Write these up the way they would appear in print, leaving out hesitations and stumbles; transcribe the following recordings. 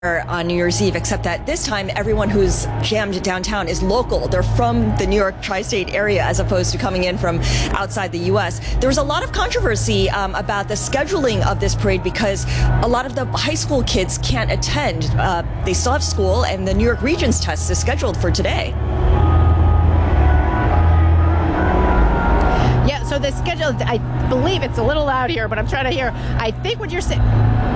on New Year's Eve, except that this time everyone who's jammed downtown is local. They're from the New York tri-state area as opposed to coming in from outside the U.S. There was a lot of controversy about the scheduling of this parade because a lot of the high school kids can't attend. They still have school, and the New York Regents test is scheduled for today. Yeah, so the schedule, I believe it's a little loud here, but I'm trying to hear. I think what you're saying.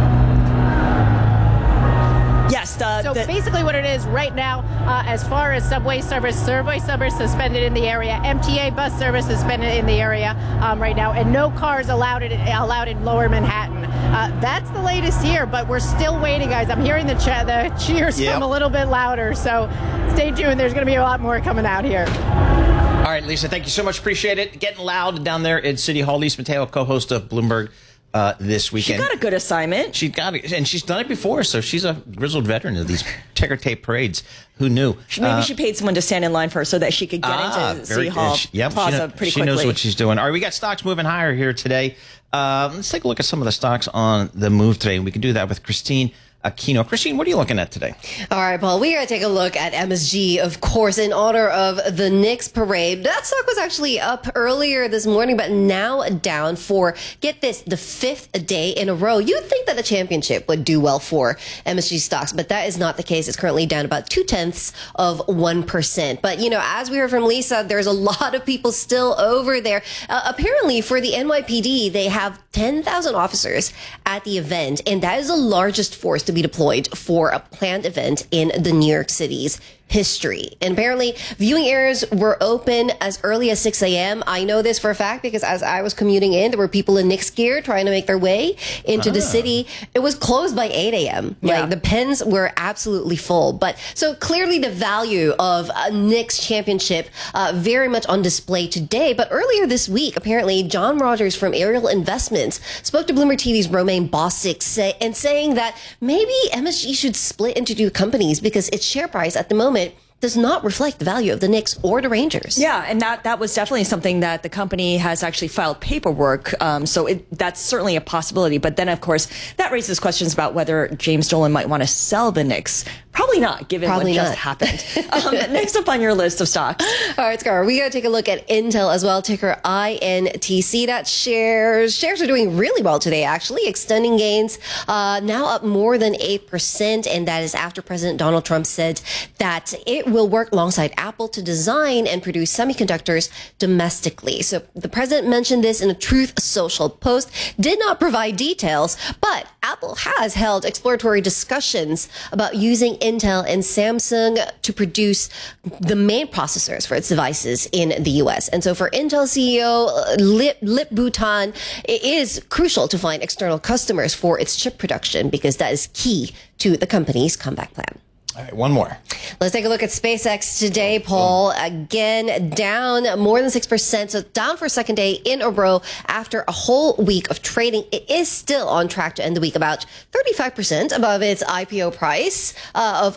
Yes. Basically what it is right now, as far as subway service suspended in the area, MTA bus service suspended in the area right now, and no cars allowed in Lower Manhattan. That's the latest here, but we're still waiting, guys. I'm hearing the cheers come a little bit louder, so stay tuned. There's going to be a lot more coming out here. All right, Lisa, thank you so much. Appreciate it. Getting loud down there at City Hall. Lisa Mateo, co-host of Bloomberg this weekend. She got a good assignment. She got it, and she's done it before, so she's a grizzled veteran of these ticker tape parades. Who knew? Maybe she paid someone to stand in line for her so that she could get into City Hall Plaza pretty quickly. She knows what she's doing. All right, we got stocks moving higher here today. Let's take a look at some of the stocks on the move today, and we can do that with Christine Aquino. Christine, what are you looking at today? All right, Paul, we got to take a look at MSG, of course, in honor of the Knicks parade. That stock was actually up earlier this morning, but now down for, get this, the fifth day in a row. You'd think that the championship would do well for MSG stocks, but that is not the case. It's currently down about 0.2%. But, you know, as we heard from Lisa, there's a lot of people still over there. Apparently, for the NYPD, they have 10,000 officers at the event, and that is the largest force to be deployed for a planned event in the New York City's history. And apparently, viewing areas were open as early as 6 a.m. I know this for a fact because as I was commuting in, there were people in Knicks gear trying to make their way into the city. It was closed by 8 a.m. Yeah. Like, the pens were absolutely full. But so clearly the value of a Knicks championship very much on display today. But earlier this week, apparently, John Rogers from Ariel Investments spoke to Bloomberg TV's Romaine Bossick saying that maybe MSG should split into two companies because its share price at the moment does not reflect the value of the Knicks or the Rangers. Yeah, and that was definitely something that the company has actually filed paperwork. So that's certainly a possibility. But then, of course, that raises questions about whether James Dolan might want to sell the Knicks. Probably not, given what just happened. Next up on your list of stocks. All right, Scar, we got to take a look at Intel as well, ticker INTC. That shares are doing really well today, actually, extending gains, now up more than 8%. And that is after President Donald Trump said that it will work alongside Apple to design and produce semiconductors domestically. So the president mentioned this in a Truth Social post, did not provide details, but Apple has held exploratory discussions about using Intel and Samsung to produce the main processors for its devices in the U.S. And so for Intel CEO Lip Bhutan, it is crucial to find external customers for its chip production because that is key to the company's comeback plan. All right, one more. Let's take a look at SpaceX today, Paul. Again, down more than 6%. So down for a second day in a row after a whole week of trading. It is still on track to end the week about 35% above its IPO price of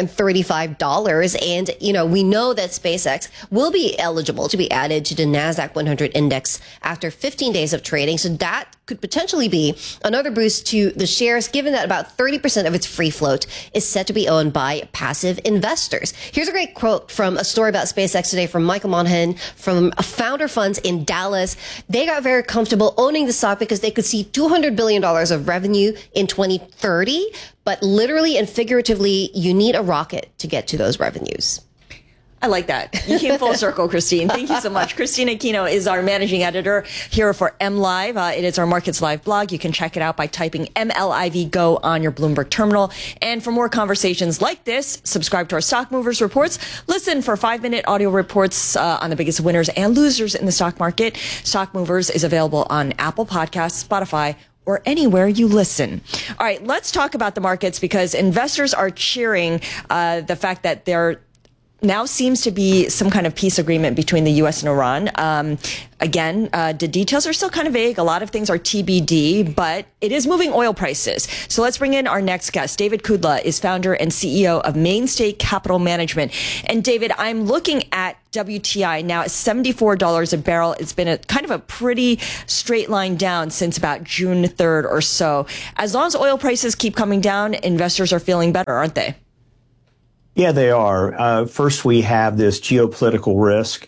$135. And, you know, we know that SpaceX will be eligible to be added to the NASDAQ 100 index after 15 days of trading. So that could potentially be another boost to the shares, given that about 30% of its free float is set to be owned by passive investors. Here's a great quote from a story about SpaceX today from Michael Monahan from Founder Funds in Dallas. They got very comfortable owning the stock because they could see $200 billion of revenue in 2030. But literally and figuratively, you need a rocket to get to those revenues. I like that. You came full circle, Christine. Thank you so much. Christine Aquino is our managing editor here for MLive. It is our Markets Live blog. You can check it out by typing MLIV Go on your Bloomberg terminal. And for more conversations like this, subscribe to our Stock Movers reports. Listen for 5-minute audio reports on the biggest winners and losers in the stock market. Stock Movers is available on Apple Podcasts, Spotify, or anywhere you listen. All right, let's talk about the markets because investors are cheering the fact that there now seems to be some kind of peace agreement between the U.S. and Iran. Again, the details are still kind of vague. A lot of things are TBD, but it is moving oil prices. So let's bring in our next guest. David Kudla is founder and CEO of Mainstay Capital Management. And David, I'm looking at WTI now at $74 a barrel. It's been a kind of a pretty straight line down since about June 3rd or so. As long as oil prices keep coming down, investors are feeling better, aren't they? Yeah, they are. First, we have this geopolitical risk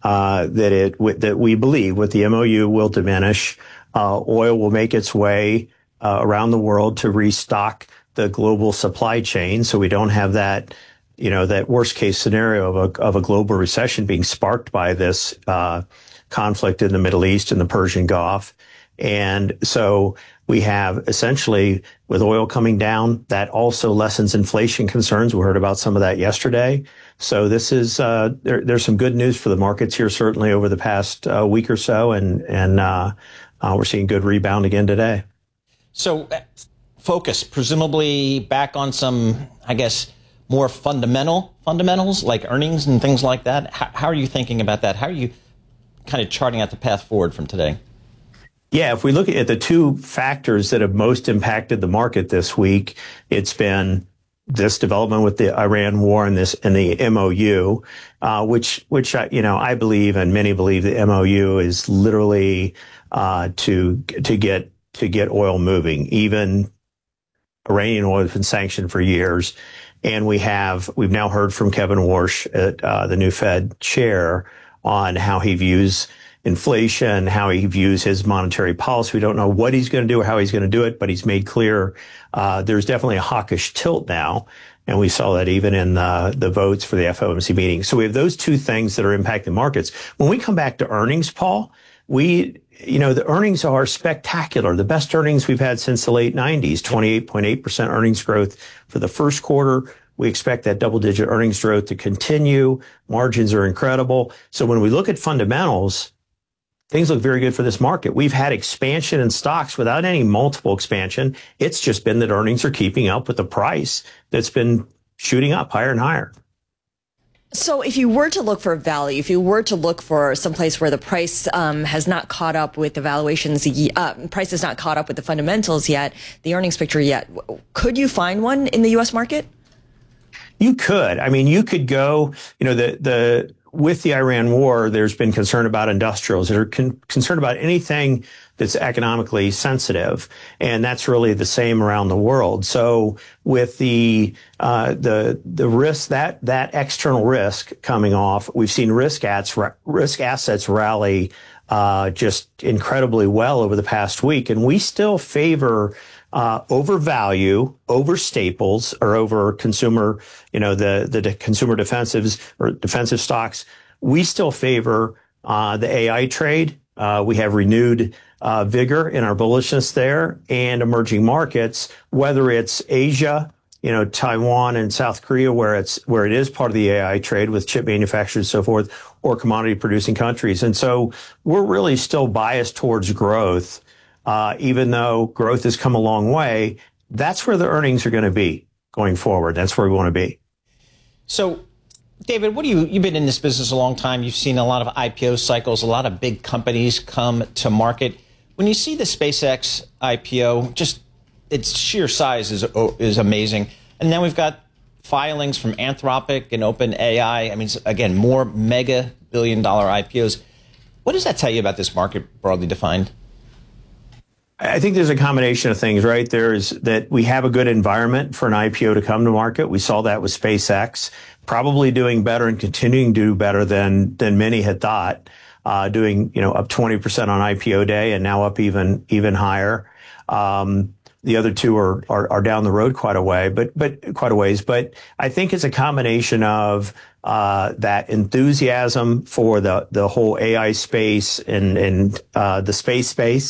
that we believe with the MOU will diminish. Oil will make its way around the world to restock the global supply chain, so we don't have that, that worst case scenario of a global recession being sparked by this conflict in the Middle East and the Persian Gulf. And so we have essentially, with oil coming down, that also lessens inflation concerns. We heard about some of that yesterday. So this is there's some good news for the markets here, certainly over the past week or so, and we're seeing good rebound again today. So focus presumably back on some, I guess, more fundamentals like earnings and things like that. How are you thinking about that? How are you kind of charting out the path forward from today? Yeah, if we look at the two factors that have most impacted the market this week, it's been this development with the Iran war and the MOU, which I believe and many believe the MOU is literally to get oil moving. Even Iranian oil has been sanctioned for years, and we've now heard from Kevin Warsh, the new Fed chair, on how he views inflation, how he views his monetary policy. We don't know what he's going to do or how he's going to do it, but he's made clear there's definitely a hawkish tilt now. And we saw that even in the votes for the FOMC meeting. So we have those two things that are impacting markets. When we come back to earnings, Paul, the earnings are spectacular. The best earnings we've had since the late 90s, 28.8% earnings growth for the first quarter. We expect that double-digit earnings growth to continue. Margins are incredible. So when we look at fundamentals, things look very good for this market. We've had expansion in stocks without any multiple expansion. It's just been that earnings are keeping up with the price that's been shooting up higher and higher. So if you were to look for value, if you were to look for some place where the price has not caught up with the valuations, price has not caught up with the fundamentals yet, the earnings picture yet, could you find one in the U.S. market? You could. I mean, you could go, with the Iran war, there's been concern about industrials that are concerned about anything that's economically sensitive. And that's really the same around the world. So with the risk, that external risk coming off, we've seen risk assets rally, just incredibly well over the past week. And we still favor over value, over staples, or over consumer, the consumer defensives or defensive stocks. We still favor the AI trade. We have renewed vigor in our bullishness there, and emerging markets, whether it's Asia, Taiwan and South Korea, where it is part of the AI trade with chip manufacturers and so forth, or commodity producing countries. And so we're really still biased towards growth. Even though growth has come a long way, that's where the earnings are going to be going forward. That's where we want to be. So, David, you've been in this business a long time. You've seen a lot of IPO cycles, a lot of big companies come to market. When you see the SpaceX IPO, just its sheer size is amazing. And then we've got filings from Anthropic and OpenAI. I mean, again, more mega billion-dollar IPOs. What does that tell you about this market, broadly defined? I think there's a combination of things, right? There's that we have a good environment for an IPO to come to market. We saw that with SpaceX, probably doing better and continuing to do better than many had thought, doing, up 20% on IPO day and now up even higher. The other two are down the road quite a way, but quite a ways. But I think it's a combination of that enthusiasm for the whole AI space and the space,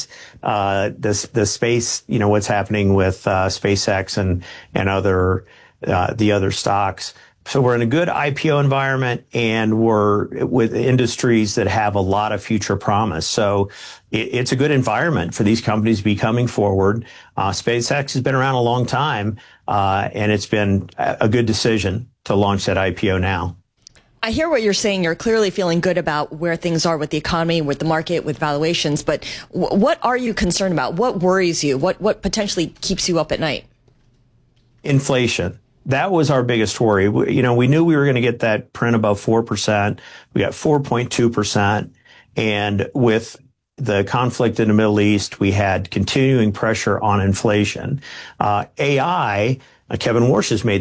the space, what's happening with SpaceX and other the other stocks. So we're in a good IPO environment, and we're with industries that have a lot of future promise. So it's a good environment for these companies to be coming forward. SpaceX has been around a long time, and it's been a good decision to launch that IPO now. I hear what you're saying. You're clearly feeling good about where things are with the economy, with the market, with valuations. But what are you concerned about? What worries you? What potentially keeps you up at night? Inflation. That was our biggest worry. We knew we were going to get that print above 4%. We got 4.2%. And with the conflict in the Middle East, we had continuing pressure on inflation. AI, Kevin Warsh has made